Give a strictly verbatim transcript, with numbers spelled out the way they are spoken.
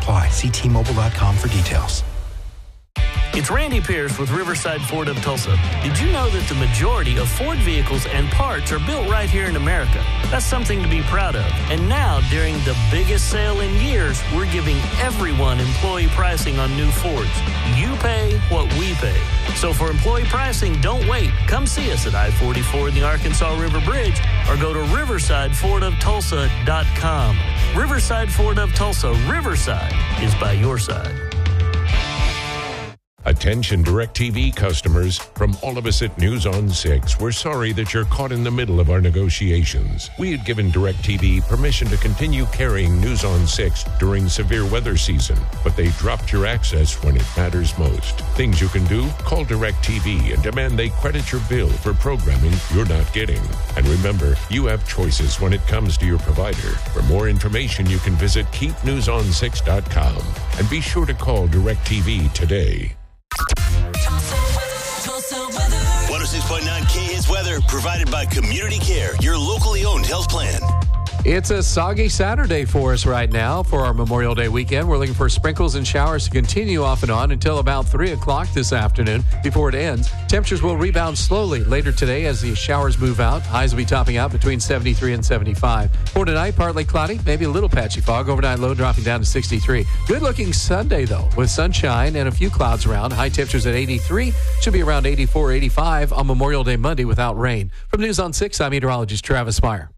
apply. See T Mobile dot com for details. It's Randy Pierce with Riverside Ford of Tulsa. Did you know that the majority of Ford vehicles and parts are built right here in America? That's something to be proud of. And now, during the biggest sale in years, we're giving everyone employee pricing on new Fords. You pay what we pay. So for employee pricing, don't wait. Come see us at I forty-four in the Arkansas River Bridge or go to riverside ford of tulsa dot com. Riverside Ford of Tulsa. Riverside is by your side. Attention DirecTV customers, from all of us at News on six, we're sorry that you're caught in the middle of our negotiations. We had given DirecTV permission to continue carrying News on six during severe weather season, but they dropped your access when it matters most. Things you can do? Call DirecTV and demand they credit your bill for programming you're not getting. And remember, you have choices when it comes to your provider. For more information, you can visit keep news on six dot com. And be sure to call DirecTV today. one oh six point nine K Hits Weather, provided by Community Care, your locally owned health plan. It's a soggy Saturday for us right now for our Memorial Day weekend. We're looking for sprinkles and showers to continue off and on until about three o'clock this afternoon before it ends. Temperatures will rebound slowly later today as the showers move out. Highs will be topping out between seventy-three and seventy-five. For tonight, partly cloudy, maybe a little patchy fog. Overnight low dropping down to sixty-three. Good-looking Sunday, though, with sunshine and a few clouds around. High temperatures at eighty-three. Should be around eighty-four, eighty-five on Memorial Day Monday without rain. From News on six, I'm meteorologist Travis Meyer.